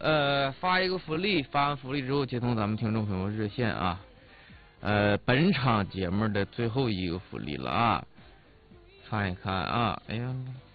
发一个福利，发完福利之后接通咱们听众朋友热线啊。本场节目的最后一个福利了啊，看一看啊，哎呀。